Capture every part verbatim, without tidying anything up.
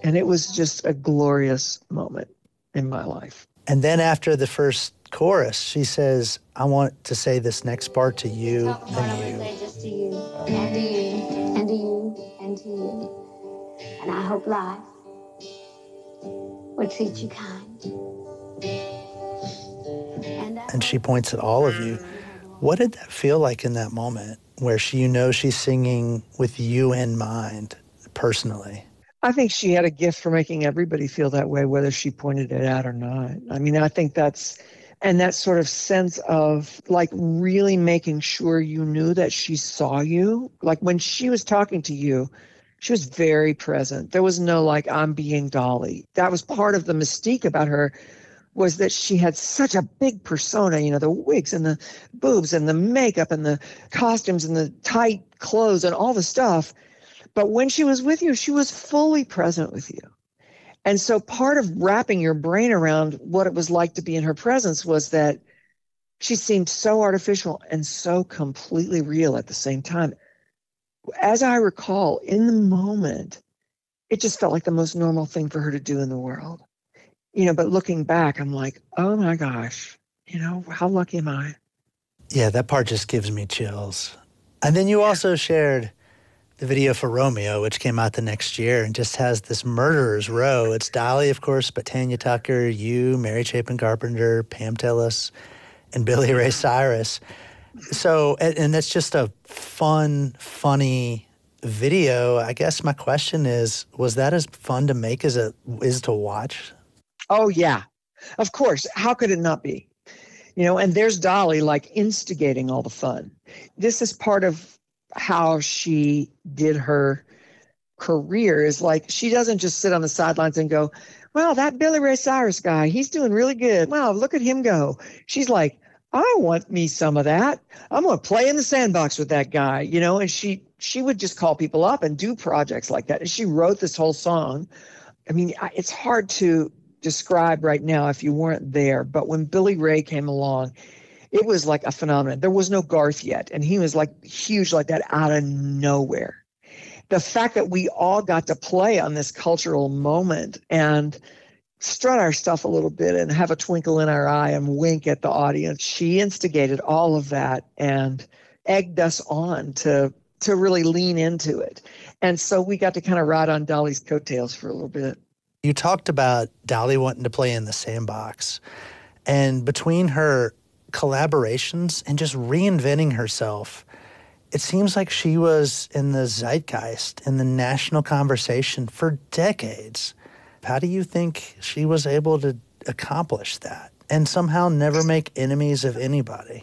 And it was just a glorious moment in my life. And then after the first chorus, she says, I want to say this next part to you and you. Say just to you, and to you, and to you, and to you. And I hope life will treat you kind. And, and she points at all of you. What did that feel like in that moment where she, you know she's singing with you in mind personally? I think she had a gift for making everybody feel that way, whether she pointed it out or not. I mean, I think that's, and that sort of sense of like really making sure you knew that she saw you. Like when she was talking to you, she was very present. There was no like, I'm being Dolly. That was part of the mystique about her, was that she had such a big persona, you know, the wigs and the boobs and the makeup and the costumes and the tight clothes and all the stuff. But when she was with you, she was fully present with you. And so part of wrapping your brain around what it was like to be in her presence was that she seemed so artificial and so completely real at the same time. As I recall, in the moment, it just felt like the most normal thing for her to do in the world. You know, but looking back, I'm like, oh my gosh, you know, how lucky am I? Yeah, that part just gives me chills. And then you also shared the video for Romeo, which came out the next year and just has this murderer's row. It's Dolly, of course, but Tanya Tucker, you, Mary Chapin Carpenter, Pam Tillis, and Billy Ray Cyrus. So, and, and it's just a fun, funny video. I guess my question is, was that as fun to make as it is to watch? Oh, yeah. Of course. How could it not be? You know, and there's Dolly like instigating all the fun. This is part of how she did her career, is like she doesn't just sit on the sidelines and go, well, that Billy Ray Cyrus guy, he's doing really good. Wow, look at him go. She's like, I want me some of that. I'm going to play in the sandbox with that guy, you know, and she she would just call people up and do projects like that. And she wrote this whole song. I mean, it's hard to describe right now if you weren't there, but when Billy Ray came along, it was like a phenomenon. There was no Garth yet, and he was like huge like that out of nowhere. The fact that we all got to play on this cultural moment and strut our stuff a little bit and have a twinkle in our eye and wink at the audience, she instigated all of that and egged us on to to really lean into it. And so we got to kind of ride on Dolly's coattails for a little bit. You talked about Dolly wanting to play in the sandbox, and between her collaborations and just reinventing herself, it seems like she was in the zeitgeist, in the national conversation for decades. How do you think she was able to accomplish that and somehow never make enemies of anybody?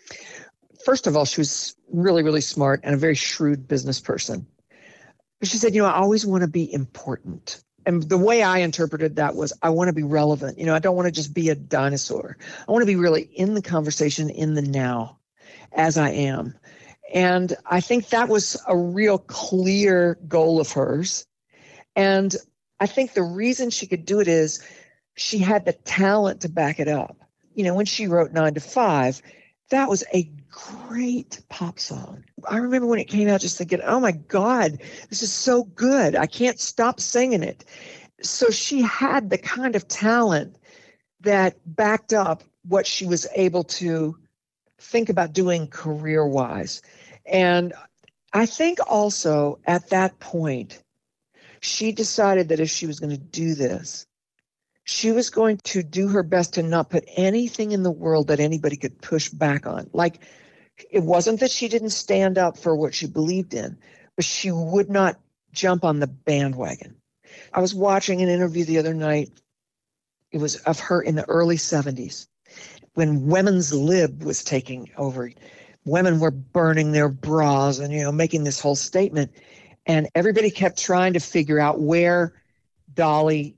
First of all, she was really, really smart and a very shrewd business person. She said, you know, I always want to be important. And the way I interpreted that was, I want to be relevant. You know, I don't want to just be a dinosaur. I want to be really in the conversation in the now as I am. And I think that was a real clear goal of hers. And I think the reason she could do it is she had the talent to back it up. You know, when she wrote Nine to Five, that was a great pop song. I remember when it came out just thinking, oh my God, this is so good. I can't stop singing it. So she had the kind of talent that backed up what she was able to think about doing career-wise. And I think also at that point, she decided that if she was going to do this, she was going to do her best to not put anything in the world that anybody could push back on. Like, it wasn't that she didn't stand up for what she believed in, but she would not jump on the bandwagon. I was watching an interview the other night. It was of her in the early seventies when Women's Lib was taking over. Women were burning their bras and, you know, making this whole statement. And everybody kept trying to figure out where Dolly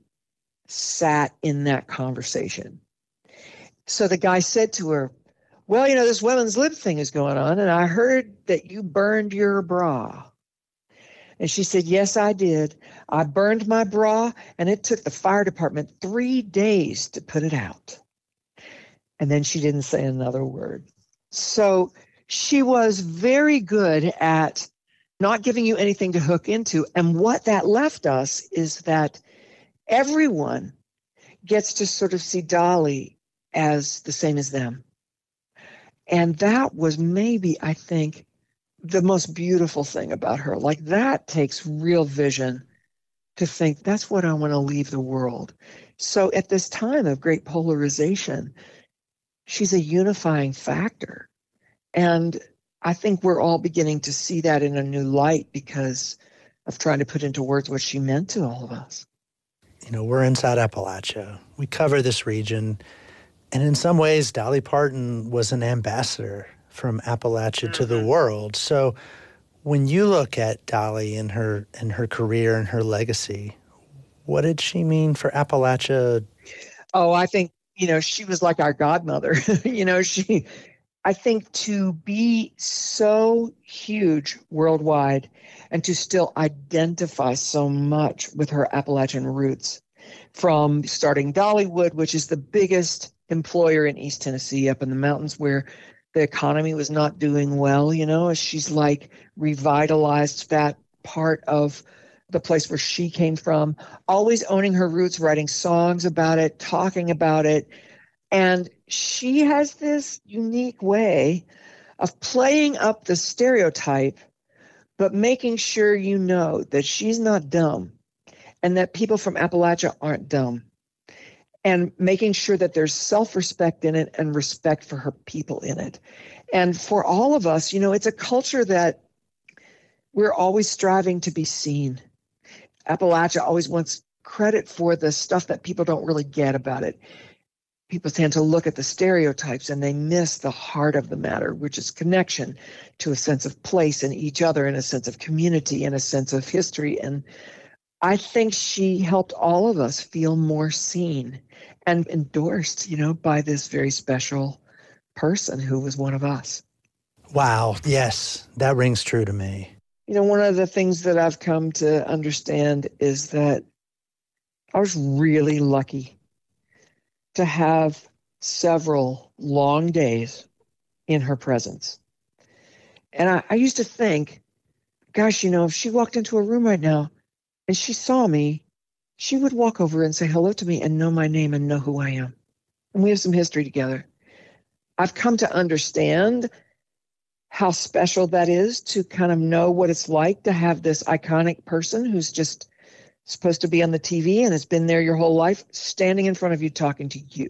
sat in that conversation. So the guy said to her, well, you know, this Women's Lib thing is going on, and I heard that you burned your bra. And she said, yes, I did. I burned my bra, and it took the fire department three days to put it out. And then she didn't say another word. So she was very good at not giving you anything to hook into. And what that left us is that everyone gets to sort of see Dolly as the same as them. And that was maybe, I think, the most beautiful thing about her. Like, that takes real vision to think that's what I want to leave the world. So at this time of great polarization, she's a unifying factor. And I think we're all beginning to see that in a new light because of trying to put into words what she meant to all of us. You know, we're inside Appalachia. We cover this region. And in some ways, Dolly Parton was an ambassador from Appalachia mm-hmm. to the world. So when you look at Dolly and her and her career and her legacy, what did she mean for Appalachia? Oh, I think, you know, she was like our godmother. you know, she, I think to be so huge worldwide and to still identify so much with her Appalachian roots, from starting Dollywood, which is the biggest employer in East Tennessee, up in the mountains where the economy was not doing well, you know, she's like revitalized that part of the place where she came from, always owning her roots, writing songs about it, talking about it. And she has this unique way of playing up the stereotype, but making sure you know that she's not dumb and that people from Appalachia aren't dumb, and making sure that there's self-respect in it and respect for her people in it. And for all of us, you know, it's a culture that we're always striving to be seen. Appalachia always wants credit for the stuff that people don't really get about it. People tend to look at the stereotypes and they miss the heart of the matter, which is connection to a sense of place in each other, and a sense of community, and a sense of history. And I think she helped all of us feel more seen and endorsed, you know, by this very special person who was one of us. Wow. Yes, that rings true to me. You know, one of the things that I've come to understand is that I was really lucky to have several long days in her presence. And I, I used to think, gosh, you know, if she walked into a room right now and she saw me, she would walk over and say hello to me and know my name and know who I am. And we have some history together. I've come to understand how special that is, to kind of know what it's like to have this iconic person who's just supposed to be on the T V and has been there your whole life, standing in front of you talking to you.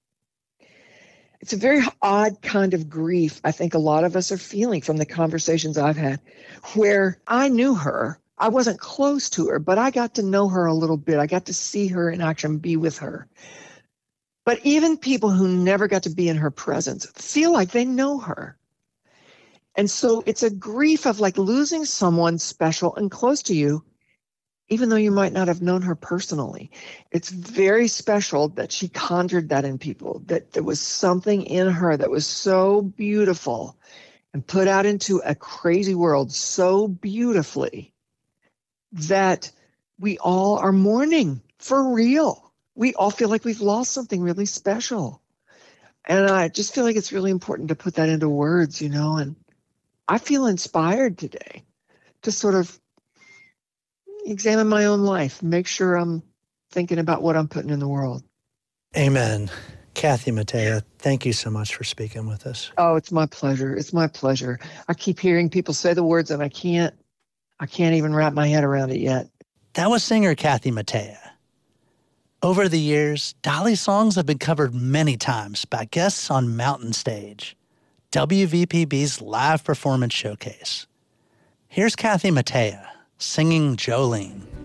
It's a very odd kind of grief I think a lot of us are feeling from the conversations I've had, where I knew her. I wasn't close to her, but I got to know her a little bit. I got to see her in action, be with her. But even people who never got to be in her presence feel like they know her. And so it's a grief of like losing someone special and close to you, even though you might not have known her personally. It's very special that she conjured that in people, that there was something in her that was so beautiful and put out into a crazy world so beautifully that we all are mourning for real. We all feel like we've lost something really special. And I just feel like it's really important to put that into words, you know, and I feel inspired today to sort of examine my own life, make sure I'm thinking about what I'm putting in the world. Amen. Kathy Mattea, thank you so much for speaking with us. Oh, it's my pleasure. It's my pleasure. I keep hearing people say the words and I can't, I can't even wrap my head around it yet. That was singer Kathy Mattea. Over the years, Dolly's songs have been covered many times by guests on Mountain Stage, W V P B's live performance showcase. Here's Kathy Mattea singing Jolene.